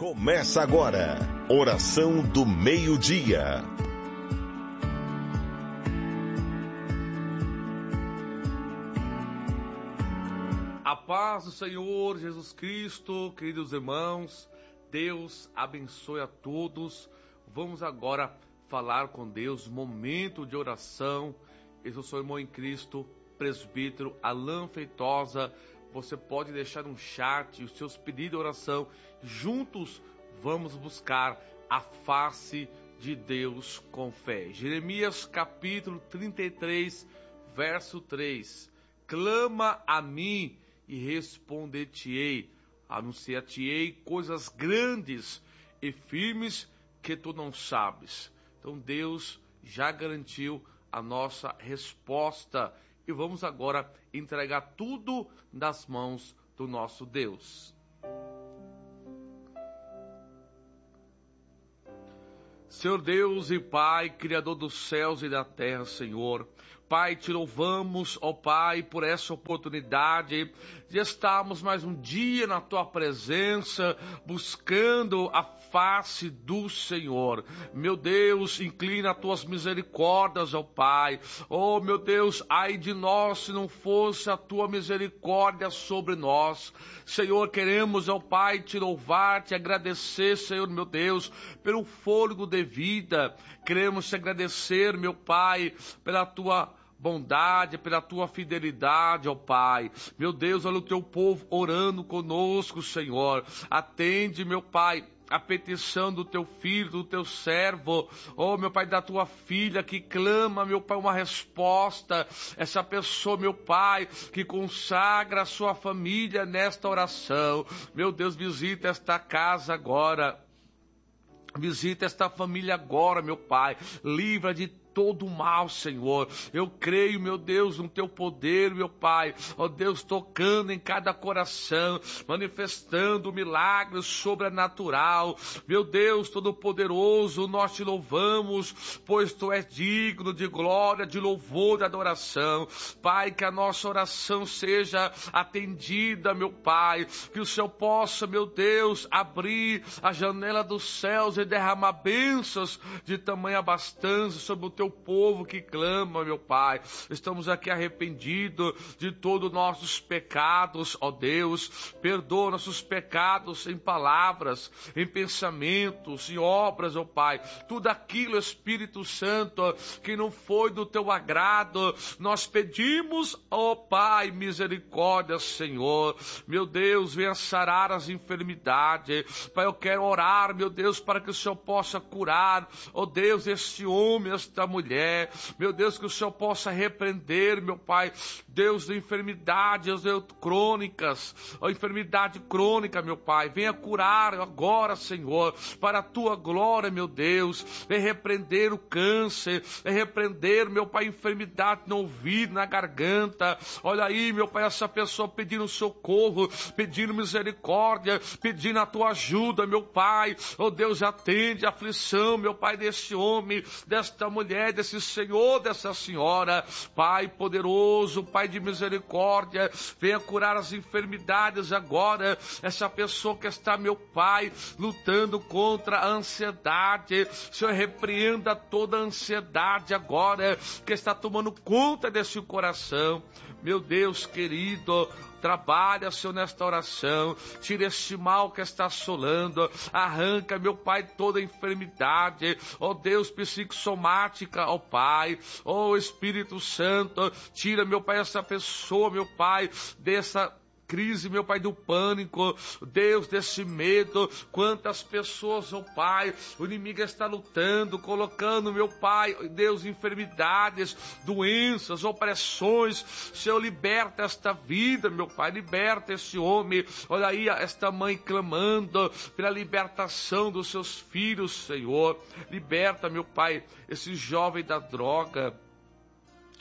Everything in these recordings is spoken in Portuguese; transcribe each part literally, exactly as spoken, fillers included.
Começa agora, oração do meio-dia. A paz do Senhor Jesus Cristo, queridos irmãos, Deus abençoe a todos. Vamos agora falar com Deus, momento de oração. Eu sou o irmão em Cristo, presbítero Alain Feitosa. Você pode deixar no chat os seus pedidos de oração. Juntos vamos buscar a face de Deus com fé. Jeremias capítulo trinta e três, verso três. Clama a mim e responder-te-ei. Anunciar-te-ei coisas grandes e firmes que tu não sabes. Então Deus já garantiu a nossa resposta. E vamos agora entregar tudo nas mãos do nosso Deus. Senhor Deus e Pai, Criador dos céus e da terra, Senhor. Pai, te louvamos, ó Pai, por essa oportunidade de estarmos mais um dia na Tua presença, buscando a face do Senhor. Meu Deus, inclina as Tuas misericórdias, ó Pai. Oh, meu Deus, ai de nós se não fosse a Tua misericórdia sobre nós. Senhor, queremos, ó Pai, te louvar, te agradecer, Senhor, meu Deus, pelo fôlego de vida. Queremos te agradecer, meu Pai, pela Tua bondade, pela tua fidelidade, ó Pai. Meu Deus, olha o teu povo orando conosco, Senhor. Atende, meu Pai, a petição do teu filho, do teu servo, oh meu Pai, da tua filha que clama, meu Pai, uma resposta. Essa pessoa, meu Pai, que consagra a sua família nesta oração. Meu Deus, visita esta casa agora. Visita esta família agora, meu Pai. Livra de todo o mal, Senhor. Eu creio, meu Deus, no teu poder, meu Pai. Ó Deus, tocando em cada coração, manifestando milagres sobrenatural. Meu Deus, todo-poderoso, nós te louvamos, pois tu és digno de glória, de louvor, de adoração. Pai, que a nossa oração seja atendida, meu Pai. Que o Senhor possa, meu Deus, abrir a janela dos céus e derramar bênçãos de tamanha abastança sobre o teu povo que clama, meu Pai. Estamos aqui arrependidos de todos os nossos pecados, ó Deus. Perdoa nossos pecados em palavras, em pensamentos, em obras, ó Pai. Tudo aquilo, Espírito Santo, que não foi do teu agrado, nós pedimos, ó Pai, misericórdia, Senhor. Meu Deus, venha sarar as enfermidades. Pai, eu quero orar, meu Deus, para que o Senhor possa curar, ó Deus, este homem, esta mulher. Meu Deus, que o Senhor possa repreender, meu Pai, Deus, de enfermidades, Deus, crônicas, a enfermidade crônica, meu Pai, venha curar agora, Senhor, para a tua glória, meu Deus. Venha repreender o câncer, venha repreender, meu Pai, enfermidade no ouvido, na garganta. Olha aí, meu Pai, essa pessoa pedindo socorro, pedindo misericórdia, pedindo a tua ajuda, meu Pai. Oh Deus, atende a aflição, meu Pai, deste homem, desta mulher, desse senhor, dessa senhora. Pai poderoso, Pai de misericórdia, venha curar as enfermidades agora. Essa pessoa que está, meu Pai, lutando contra a ansiedade, Senhor, repreenda toda a ansiedade agora, que está tomando conta desse coração. Meu Deus querido, trabalha, Senhor, nesta oração. Tira este mal que está assolando. Arranca, meu Pai, toda enfermidade. Ó Deus, psicossomática, ó Pai. Ó Espírito Santo, tira, meu Pai, essa pessoa, meu Pai, dessa crise, meu Pai, do pânico, Deus, desse medo. Quantas pessoas, ó Pai, o inimigo está lutando, colocando, meu Pai, Deus, enfermidades, doenças, opressões. Senhor, liberta esta vida, meu Pai, liberta esse homem. Olha aí, esta mãe clamando pela libertação dos seus filhos, Senhor. Liberta, meu Pai, esse jovem da droga.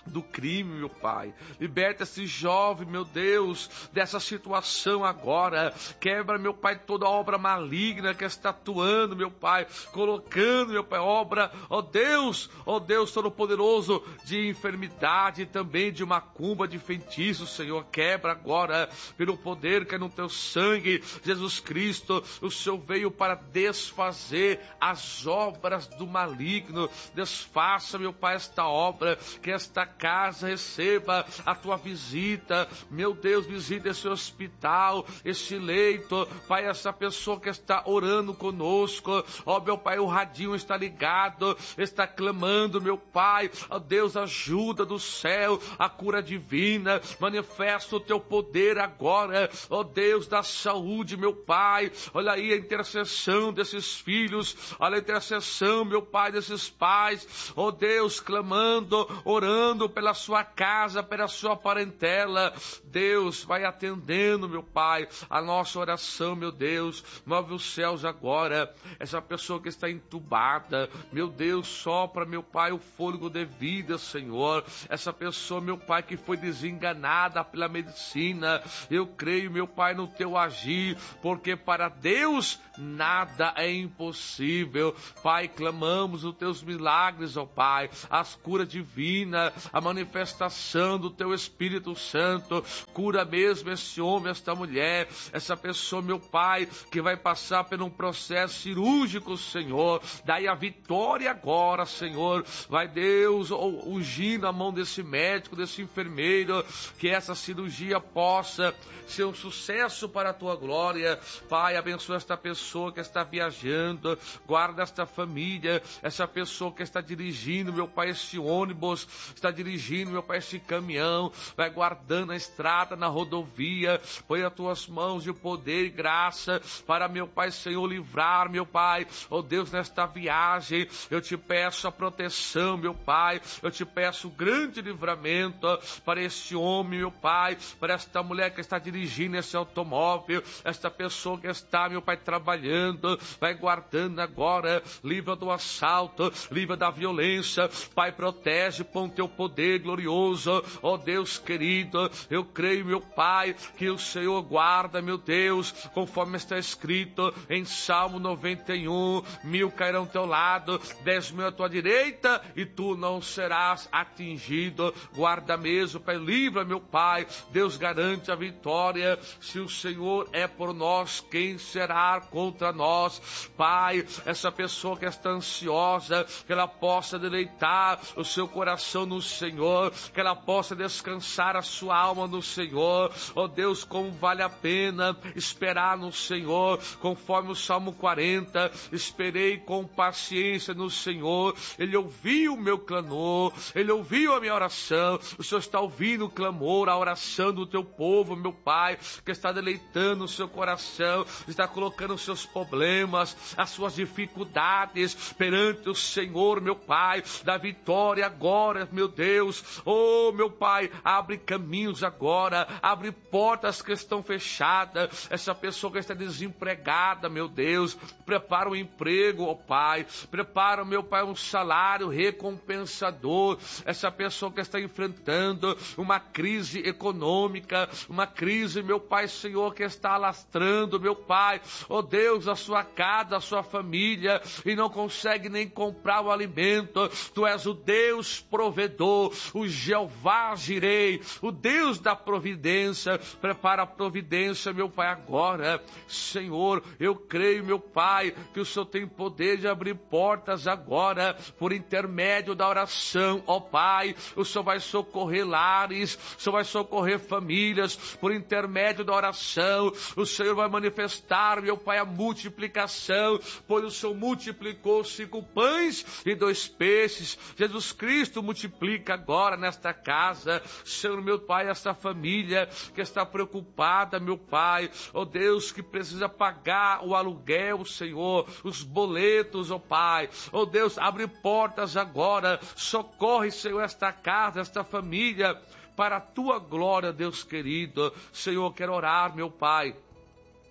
do crime, meu Pai. Liberta esse jovem, meu Deus, dessa situação agora. Quebra, meu Pai, toda obra maligna que está atuando, meu Pai, colocando, meu Pai, obra, ó Deus, ó Deus Todo-Poderoso, de enfermidade, também de macumba, de feitiço, Senhor. Quebra agora, pelo poder que é no teu sangue, Jesus Cristo. O Senhor veio para desfazer as obras do maligno. Desfaça, meu Pai, esta obra, que esta casa receba a tua visita, meu Deus, visita esse hospital, esse leito, Pai, essa pessoa que está orando conosco, ó meu Pai, o radinho está ligado, está clamando, meu Pai, ó Deus, ajuda do céu, a cura divina, manifesta o teu poder agora, ó Deus da saúde, meu Pai, olha aí a intercessão desses filhos, olha a intercessão, meu Pai, desses pais, ó Deus, clamando, orando pela sua casa, pela sua parentela. Deus, vai atendendo, meu Pai, a nossa oração, meu Deus. Move os céus agora. Essa pessoa que está entubada, meu Deus, sopra, meu Pai, o fôlego de vida, Senhor. Essa pessoa, meu Pai, que foi desenganada pela medicina, eu creio, meu Pai, no teu agir, porque para Deus nada é impossível. Pai, clamamos os teus milagres, ó Pai, as curas divinas, a manifestação do teu Espírito Santo. Cura mesmo esse homem, esta mulher, essa pessoa, meu Pai, que vai passar por um processo cirúrgico, Senhor. Daí a vitória agora, Senhor. Vai, Deus, ungindo a mão desse médico, desse enfermeiro, que essa cirurgia possa ser um sucesso para a tua glória. Pai, abençoa esta pessoa que está viajando, guarda esta família, essa pessoa que está dirigindo, meu Pai, esse ônibus, está dirigindo, meu Pai, esse caminhão, vai guardando a estrada, na rodovia, põe as tuas mãos de poder e graça, para, meu Pai, Senhor, livrar, meu Pai, ó Deus, nesta viagem, eu te peço a proteção, meu Pai, eu te peço grande livramento para este homem, meu Pai, para esta mulher que está dirigindo esse automóvel, esta pessoa que está, meu Pai, trabalhando, vai guardando agora, livra do assalto, livra da violência, Pai, protege com teu poder glorioso, ó Deus querido, eu creio, meu Pai, que o Senhor guarda, meu Deus, conforme está escrito em Salmo noventa e um, mil cairão ao teu lado, dez mil à tua direita, e tu não serás atingido. Guarda mesmo, Pai, livra, meu Pai, Deus garante a vitória. Se o Senhor é por nós, quem será contra nós? Pai, essa pessoa que está ansiosa, que ela possa deleitar o seu coração no Senhor, que ela possa descansar a sua alma no Senhor. Ó Deus, como vale a pena esperar no Senhor, conforme o Salmo quarenta, esperei com paciência no Senhor, Ele ouviu o meu clamor, Ele ouviu a minha oração. O Senhor está ouvindo o clamor, a oração do teu povo, meu Pai, que está deleitando o seu coração, está colocando os seus problemas, as suas dificuldades perante o Senhor, meu Pai, da vitória agora, meu Deus. Oh, meu Pai, abre caminhos agora, abre portas que estão fechadas. Essa pessoa que está desempregada, meu Deus, prepara um emprego, ó Pai, prepara, meu Pai, um salário recompensador. Essa pessoa que está enfrentando uma crise econômica, uma crise, meu Pai, Senhor, que está alastrando, meu Pai, ó Deus, a sua casa, a sua família, e não consegue nem comprar o alimento. Tu és o Deus provedor, o Jeová Jirei, o Deus da providência. Prepara a providência, meu Pai, agora. Senhor, eu creio, meu Pai, que o Senhor tem poder de abrir portas agora, por intermédio da oração, ó Pai. O Senhor vai socorrer lares, o Senhor vai socorrer famílias, por intermédio da oração. O Senhor vai manifestar, meu Pai, a multiplicação, pois o Senhor multiplicou cinco pães e dois peixes. Jesus Cristo multiplica agora nesta casa, Senhor, meu Pai, esta família que está preocupada, meu Pai, ó Deus, que precisa pagar o aluguel, Senhor, os boletos, ó Pai, ó Deus, abre portas agora, socorre, Senhor, esta casa, esta família, para a tua glória, Deus querido. Senhor, quero orar, meu Pai,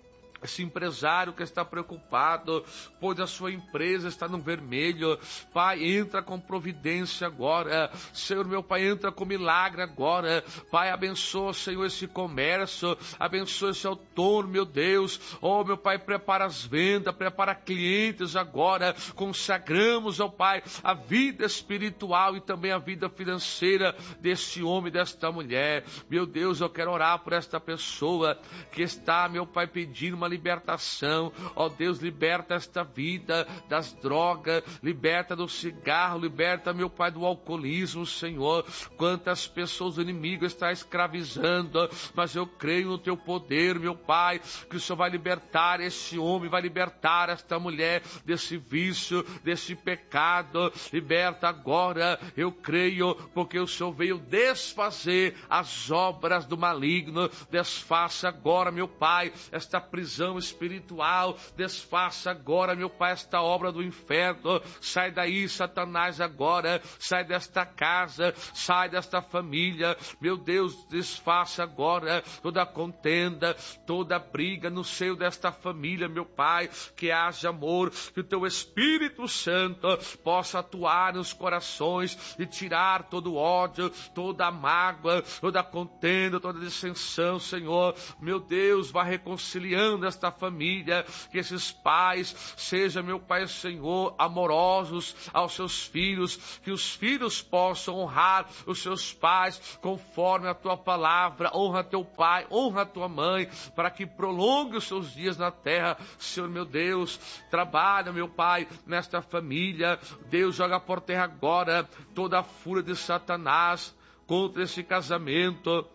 esse empresário que está preocupado, pois a sua empresa está no vermelho. Pai, entra com providência agora. Senhor, meu Pai, entra com milagre agora. Pai, abençoa, Senhor, esse comércio, abençoa esse autônomo, meu Deus. Oh, meu Pai, prepara as vendas, prepara clientes agora. Consagramos, ó Pai, a vida espiritual e também a vida financeira desse homem, desta mulher. Meu Deus, eu quero orar por esta pessoa que está, meu Pai, pedindo uma libertação. Ó Deus, liberta esta vida das drogas, liberta do cigarro, liberta, meu Pai, do alcoolismo, Senhor. Quantas pessoas o inimigo está escravizando, mas eu creio no teu poder, meu Pai, que o Senhor vai libertar esse homem, vai libertar esta mulher desse vício, desse pecado. Liberta agora, eu creio, porque o Senhor veio desfazer as obras do maligno. Desfaça agora, meu Pai, esta prisão espiritual. Desfaça agora, meu Pai, esta obra do inferno. Sai daí, Satanás, agora. Sai desta casa, sai desta família. Meu Deus, desfaça agora toda contenda, toda briga no seio desta família, meu Pai. Que haja amor, que o teu Espírito Santo possa atuar nos corações e tirar todo o ódio, toda a mágoa, toda a contenda, toda a dissensão, Senhor. Meu Deus, vá reconciliando esta família, que esses pais sejam, meu Pai, Senhor, amorosos aos seus filhos, que os filhos possam honrar os seus pais conforme a tua palavra. Honra teu pai, honra tua mãe, para que prolongue os seus dias na terra. Senhor, meu Deus, trabalha, meu Pai, nesta família. Deus, joga por terra agora toda a fúria de Satanás contra esse casamento.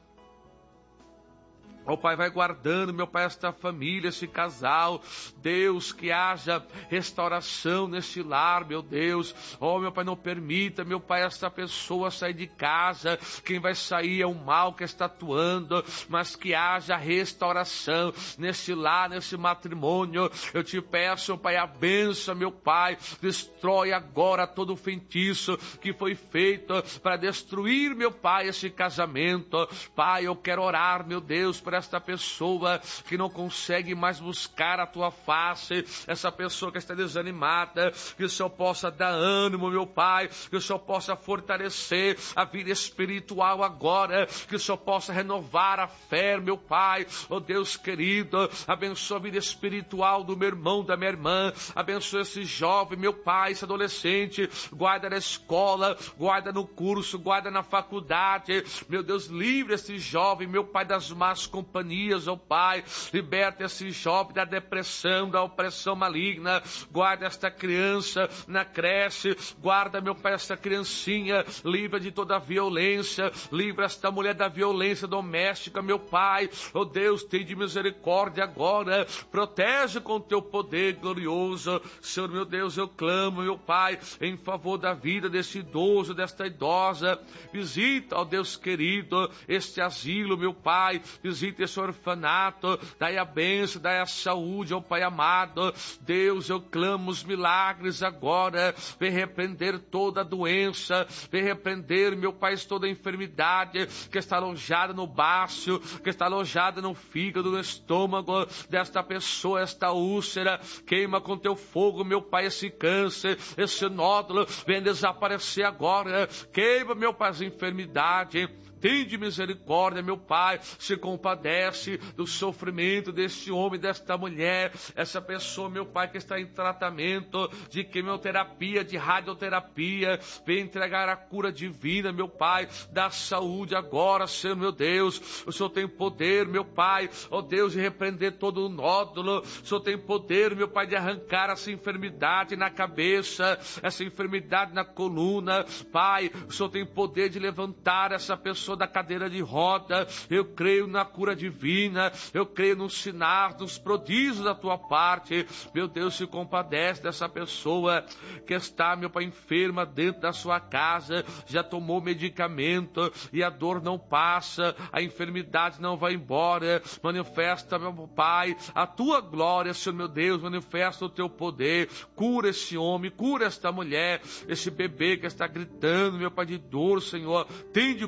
Ó Pai, vai guardando, meu Pai, esta família, esse casal. Deus, que haja restauração nesse lar, meu Deus. Ó, meu Pai, não permita, meu Pai, esta pessoa sair de casa. Quem vai sair é o mal que está atuando, mas que haja restauração nesse lar, nesse matrimônio. Eu te peço, meu Pai, a bênção, meu Pai. Destrói agora todo o feitiço que foi feito para destruir, meu Pai, esse casamento. Pai, eu quero orar, meu Deus, para esta pessoa que não consegue mais buscar a tua face, essa pessoa que está desanimada, que o Senhor possa dar ânimo, meu Pai, que o Senhor possa fortalecer a vida espiritual agora, que o Senhor possa renovar a fé, meu Pai. Oh Deus querido, abençoa a vida espiritual do meu irmão, da minha irmã, abençoa esse jovem, meu Pai, esse adolescente, guarda na escola, guarda no curso, guarda na faculdade, meu Deus, livre esse jovem, meu Pai, das más companhias, ó Pai, liberta esse jovem da depressão, da opressão maligna. Guarda esta criança na creche, guarda, meu Pai, esta criancinha, livra de toda a violência, livra esta mulher da violência doméstica, meu Pai. Oh Deus, tem de misericórdia agora, protege com teu poder glorioso. Senhor, meu Deus, eu clamo, meu Pai, em favor da vida desse idoso, desta idosa. Visita, ó Deus querido, este asilo, meu Pai, visita esse orfanato, dai a bênção, dai a saúde, ó Pai amado. Deus, eu clamo os milagres agora. Vem repreender toda a doença, vem repreender, meu Pai, toda a enfermidade que está alojada no baço, que está alojada no fígado, no estômago desta pessoa, esta úlcera. Queima com teu fogo, meu Pai, esse câncer, esse nódulo, vem desaparecer agora. Queima, meu Pai, as enfermidades. Tende misericórdia, meu Pai, se compadece do sofrimento desse homem, desta mulher, essa pessoa, meu Pai, que está em tratamento de quimioterapia, de radioterapia. Vem entregar a cura divina, meu Pai, da saúde agora, Senhor, meu Deus. O Senhor tem poder, meu Pai, ó Deus, de repreender todo o nódulo. O Senhor tem poder, meu Pai, de arrancar essa enfermidade na cabeça, essa enfermidade na coluna. Pai, o Senhor tem poder de levantar essa pessoa da cadeira de roda. Eu creio na cura divina, eu creio nos sinais, nos prodígios da tua parte. Meu Deus, se compadece dessa pessoa que está, meu Pai, enferma dentro da sua casa, já tomou medicamento e a dor não passa, a enfermidade não vai embora. Manifesta, meu Pai, a tua glória, Senhor, meu Deus, manifesta o teu poder. Cura esse homem, cura esta mulher, esse bebê que está gritando, meu Pai, de dor, Senhor. Tende compaixão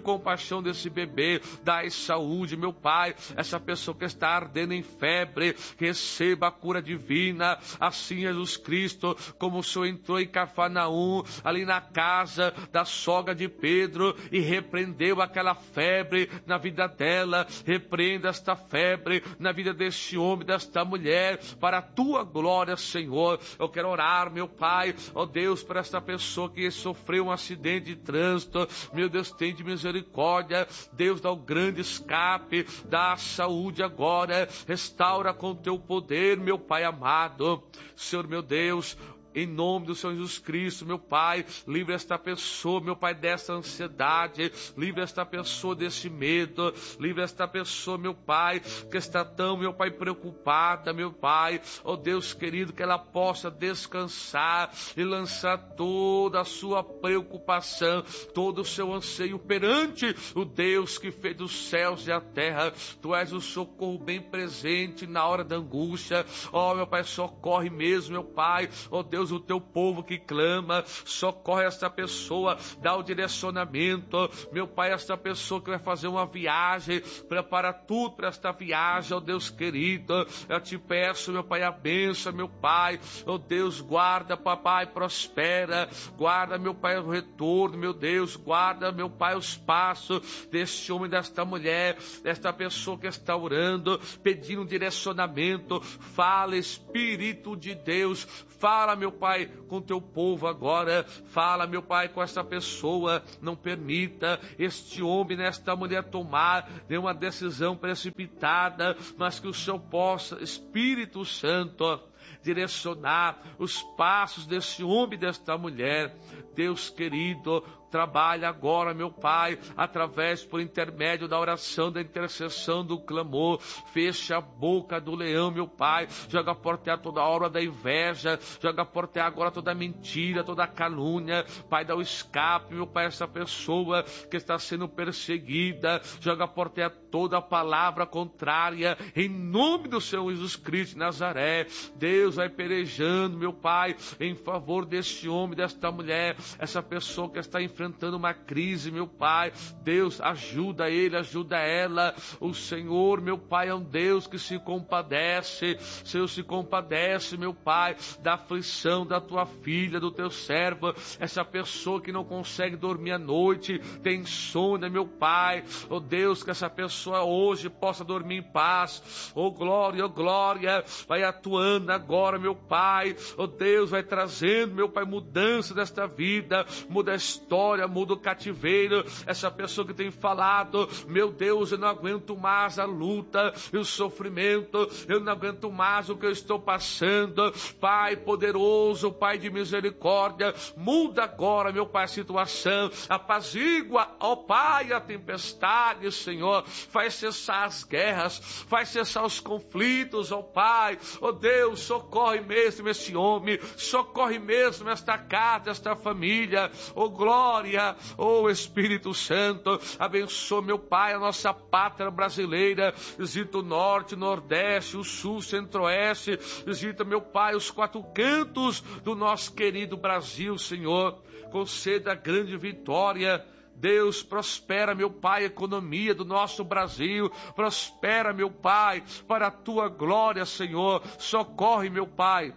paixão desse bebê, dai saúde, meu Pai, essa pessoa que está ardendo em febre, receba a cura divina, assim Jesus Cristo, como o Senhor entrou em Cafarnaum, ali na casa da sogra de Pedro, e repreendeu aquela febre na vida dela, repreenda esta febre na vida deste homem, desta mulher, para a tua glória, Senhor. Eu quero orar, meu Pai, ó Deus, para esta pessoa que sofreu um acidente de trânsito, meu Deus, tem de misericórdia, Deus, dá o grande escape, dá a saúde agora, restaura com teu poder, meu Pai amado, Senhor, meu Deus, em nome do Senhor Jesus Cristo, meu Pai, livre esta pessoa, meu Pai, dessa ansiedade, livre esta pessoa desse medo, livre esta pessoa, meu Pai, que está tão, meu Pai, preocupada, meu Pai, ó Deus querido, que ela possa descansar e lançar toda a sua preocupação, todo o seu anseio perante o Deus que fez os céus e a terra. Tu és o socorro bem presente na hora da angústia, ó meu Pai, socorre mesmo, meu Pai, ó Deus, Deus, o teu povo que clama, socorre esta pessoa, dá o direcionamento, meu Pai, esta pessoa que vai fazer uma viagem, prepara tudo para esta viagem, ó Deus querido, eu te peço, meu Pai, a bênção, meu Pai, ó Deus, guarda, papai, prospera, guarda, meu Pai, o retorno, meu Deus, guarda, meu Pai, os passos deste homem, desta mulher, desta pessoa que está orando, pedindo um direcionamento, fala, Espírito de Deus, fala, meu Pai, com teu povo agora, fala, meu Pai, com esta pessoa, não permita este homem, nesta mulher tomar nenhuma decisão precipitada, mas que o Senhor possa, Espírito Santo, direcionar os passos desse homem e desta mulher. Deus querido, trabalha agora, meu Pai, através, por intermédio da oração, da intercessão, do clamor. Fecha a boca do leão, meu Pai. Joga por terra toda a obra da inveja. Joga por terra agora toda a mentira, toda a calúnia. Pai, dá o escape, meu Pai, essa pessoa que está sendo perseguida. Joga por terra toda a palavra contrária. Em nome do Senhor Jesus Cristo de Nazaré. Deus vai pelejando, meu Pai, em favor deste homem, desta mulher, essa pessoa que está enfrentando uma crise, meu Pai. Deus, ajuda ele, ajuda ela. O Senhor, meu Pai, é um Deus que se compadece. Senhor, se compadece, meu Pai, da aflição da tua filha, do teu servo, essa pessoa que não consegue dormir à noite, tem insônia, meu Pai. Oh Deus, que essa pessoa hoje possa dormir em paz. Oh glória, oh glória, vai atuando agora, meu Pai. Oh Deus, vai trazendo, meu Pai, mudança desta vida, muda a história, muda o cativeiro. Essa pessoa que tem falado, meu Deus, eu não aguento mais a luta e o sofrimento, eu não aguento mais o que eu estou passando. Pai poderoso, Pai de misericórdia, muda agora, meu Pai, a situação, apazigua, ó Pai, a tempestade, Senhor, faz cessar as guerras, faz cessar os conflitos, ó Pai. Ó Deus, socorre mesmo esse homem, socorre mesmo esta casa, esta família. Ó glória, ó Espírito Santo, abençoa, meu Pai, a nossa pátria brasileira. Visita o norte, nordeste, o sul, centro-oeste. Visita, meu Pai, os quatro cantos do nosso querido Brasil, Senhor. Conceda grande vitória. Deus, prospera, meu Pai, a economia do nosso Brasil. Prospera, meu Pai, para a tua glória, Senhor. Socorre, meu Pai.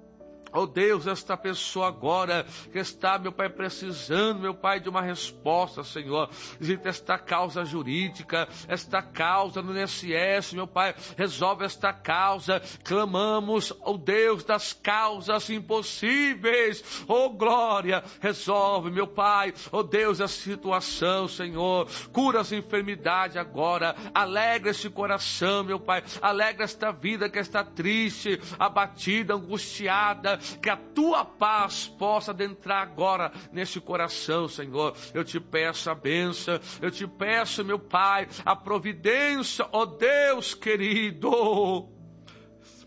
Oh Deus, esta pessoa agora que está, meu Pai, precisando, meu Pai, de uma resposta, Senhor. Visita esta causa jurídica, esta causa no I N S S, meu Pai, resolve esta causa. Clamamos, oh Deus, das causas impossíveis. Oh glória, resolve, meu Pai, oh Deus, a situação, Senhor. Cura as enfermidades agora. Alegra esse coração, meu Pai. Alegra esta vida que está triste, abatida, angustiada. Que a tua paz possa adentrar agora nesse coração, Senhor. Eu te peço a bênção, eu te peço, meu Pai, a providência, ó Deus querido.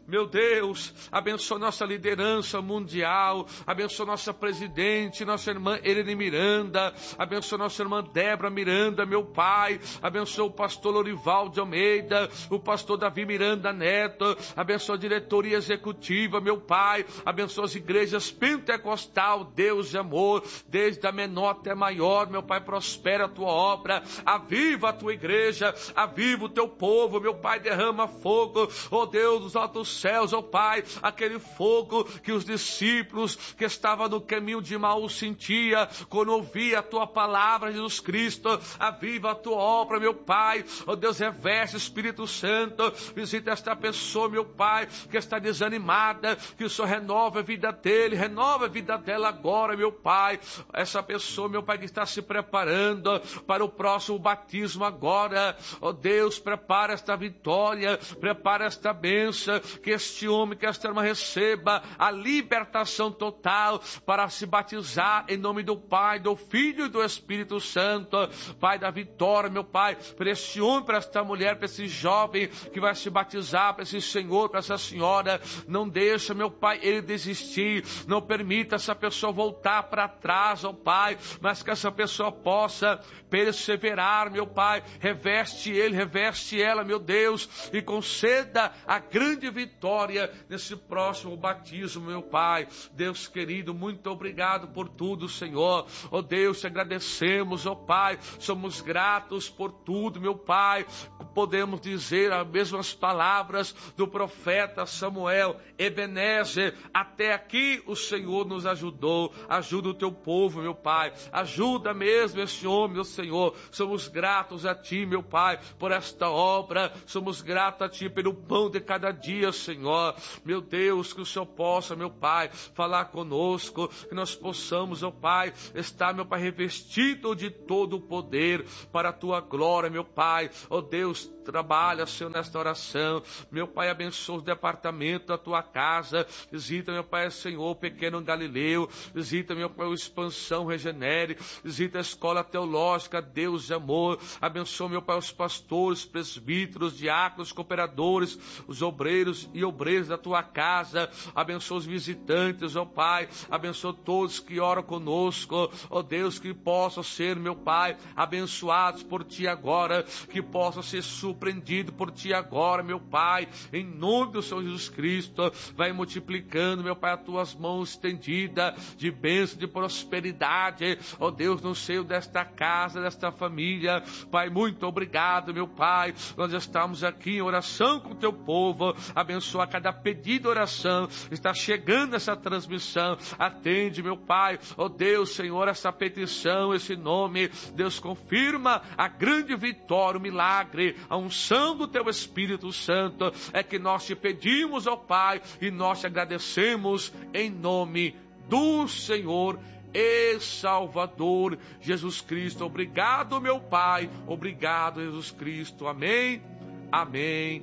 meu Deus, abençoa nossa liderança mundial, abençoa nossa presidente, nossa irmã Helene Miranda, abençoa nossa irmã Débora Miranda, meu Pai, abençoa o pastor Lorival de Almeida, o pastor Davi Miranda Neto, abençoa a diretoria executiva, meu Pai, abençoa as igrejas pentecostal, Deus de amor, desde a menor até a maior, meu Pai, prospera a tua obra, aviva a tua igreja, aviva o teu povo, meu Pai, derrama fogo, ó Deus dos altos céus, ó Pai, aquele fogo que os discípulos que estavam no caminho de Emaús sentia quando ouvia a tua palavra, Jesus Cristo, aviva a tua obra, meu Pai, ó Deus, reveste o Espírito Santo, visita esta pessoa, meu Pai, que está desanimada, que o Senhor renova a vida dele, renova a vida dela agora, meu Pai, essa pessoa, meu Pai, que está se preparando para o próximo batismo agora, ó Deus, prepara esta vitória, prepara esta bênção, que este homem, que esta irmã receba a libertação total para se batizar em nome do Pai, do Filho e do Espírito Santo, Pai da vitória, meu Pai, para este homem, para esta mulher, para esse jovem que vai se batizar, para esse senhor, para essa senhora, não deixa, meu Pai, ele desistir, não permita essa pessoa voltar para trás, ó Pai, mas que essa pessoa possa perseverar, meu Pai, reveste ele, reveste ela, meu Deus, e conceda a grande vitória nesse próximo batismo, meu Pai. Deus querido, muito obrigado por tudo, Senhor. Ó Deus, te agradecemos, ó Pai, somos gratos por tudo, meu Pai. Podemos dizer as mesmas palavras do profeta Samuel: Ebenezer, até aqui o Senhor nos ajudou. Ajuda o teu povo, meu Pai, ajuda mesmo este homem, meu Senhor. Somos gratos a ti, meu Pai, por esta obra, somos gratos a ti pelo pão de cada dia, Senhor. Meu Deus, que o Senhor possa, meu Pai, falar conosco, que nós possamos, ó Pai, estar, meu Pai, revestido de todo o poder para a tua glória, meu Pai. Ó Deus, trabalha, Senhor, nesta oração, meu Pai, abençoa o departamento da tua casa, visita, meu Pai, Senhor, o pequeno Galileu, visita, meu Pai, o Expansão Regenere, visita a escola teológica, Deus de amor, abençoa, meu Pai, os pastores, presbíteros, diáconos, cooperadores, os obreiros e obreiros da tua casa, abençoa os visitantes, ó Pai, abençoa todos que oram conosco, ó Deus, que possam ser, meu Pai, abençoados por ti agora, que possam ser surpreendidos por ti agora, meu Pai, em nome do Senhor Jesus Cristo. Vai multiplicando, meu Pai, as tuas mãos estendidas de bênção, de prosperidade, ó Deus, no seio desta casa, desta família. Pai, muito obrigado, meu Pai, nós estamos aqui em oração com o teu povo, abençoa cada pedido de oração, está chegando essa transmissão, atende, meu Pai, ó Deus, Senhor, essa petição, esse nome, Deus, confirma a grande vitória, o milagre, a unção do teu Espírito Santo, é que nós te pedimos, ó Pai, e nós te agradecemos em nome do Senhor e Salvador Jesus Cristo. Obrigado, meu Pai, obrigado, Jesus Cristo. Amém, amém,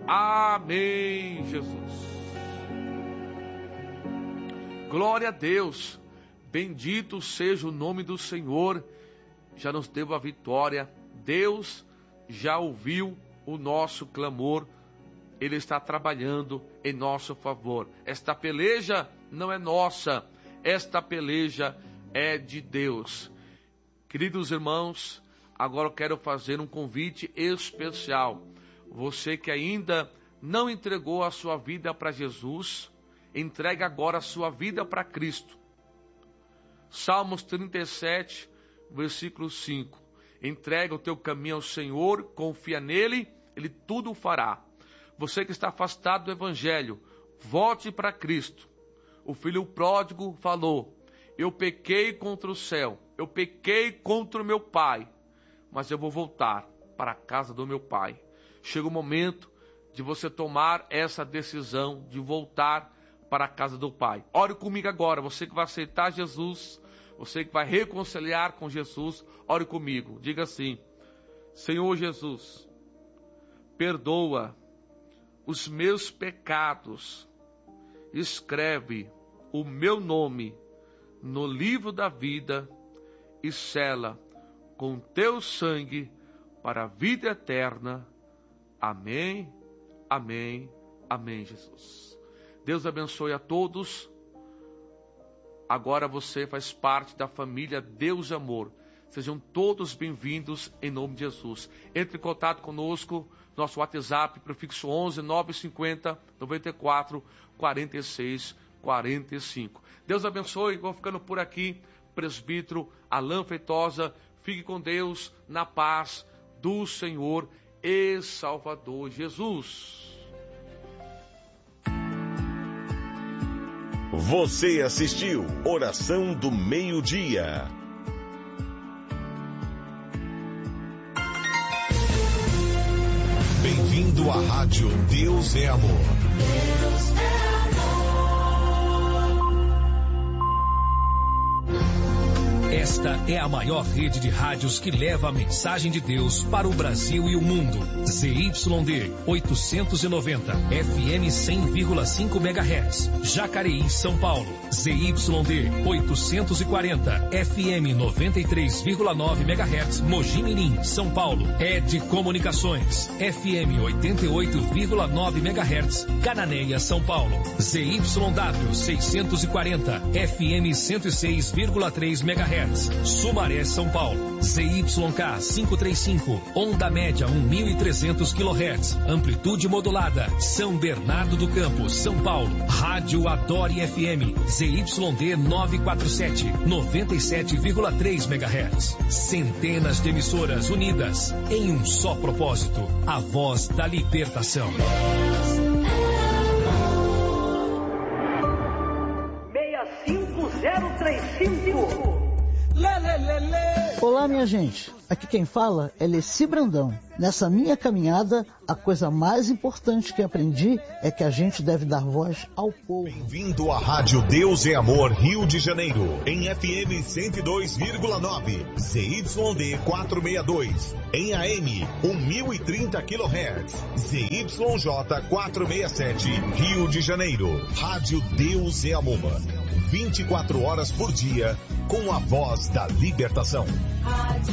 amém, Jesus. Glória a Deus, bendito seja o nome do Senhor, já nos deu a vitória, Deus já ouviu o nosso clamor, Ele está trabalhando em nosso favor. Esta peleja não é nossa, esta peleja é de Deus. Queridos irmãos, agora eu quero fazer um convite especial. Você que ainda não entregou a sua vida para Jesus, entregue agora a sua vida para Cristo. Salmos trinta e sete, versículo cinco. Entrega o teu caminho ao Senhor, confia nele, Ele tudo fará. Você que está afastado do Evangelho, volte para Cristo. O filho pródigo falou: eu pequei contra o céu, eu pequei contra o meu pai, mas eu vou voltar para a casa do meu pai. Chega o momento de você tomar essa decisão de voltar para a casa do pai. Ore comigo agora, você que vai aceitar Jesus, você que vai reconciliar com Jesus, ore comigo. Diga assim: Senhor Jesus, perdoa os meus pecados, escreve o meu nome no livro da vida e sela com teu sangue para a vida eterna. Amém, amém, Amém, Jesus. Deus abençoe a todos. Agora você faz parte da família Deus de Amor. Sejam todos bem-vindos em nome de Jesus. Entre em contato conosco, nosso WhatsApp, prefixo onze nove cinquenta, noventa e quatro, quarenta e seis, quarenta e cinco. Deus abençoe, vou ficando por aqui. Presbítero Alain Feitosa, fique com Deus na paz do Senhor e Salvador Jesus. Você assistiu Oração do Meio-Dia. Bem-vindo à Rádio Deus é Amor. Deus é Esta é a maior rede de rádios que leva a mensagem de Deus para o Brasil e o mundo. Z Y D oitocentos e noventa, F M cem vírgula cinco megahertz, Jacareí, São Paulo. Z Y D oitocentos e quarenta, F M noventa e três vírgula nove megahertz, Mogi Mirim, São Paulo. Ed Comunicações, F M oitenta e oito vírgula nove megahertz, Cananéia, São Paulo. Z Y W seiscentos e quarenta, F M cento e seis vírgula três megahertz, Sumaré, São Paulo. Z Y K quinhentos e trinta e cinco, onda média mil e trezentos quilohertz, amplitude modulada, São Bernardo do Campo, São Paulo. Rádio Adore F M, Z Y D novecentos e quarenta e sete, noventa e sete vírgula três megahertz. Centenas de emissoras unidas em um só propósito, a voz da libertação. seis cinco zero três cinco. Olá, minha gente. Aqui quem fala é Leci Brandão. Nessa minha caminhada, a coisa mais importante que aprendi é que a gente deve dar voz ao povo. Bem-vindo à Rádio Deus é Amor, Rio de Janeiro, em F M cento e dois vírgula nove, Z Y D quatrocentos e sessenta e dois, em A M mil e trinta quilohertz, Z Y J quatrocentos e sessenta e sete, Rio de Janeiro. Rádio Deus é Amor, vinte e quatro horas por dia, com a voz da libertação.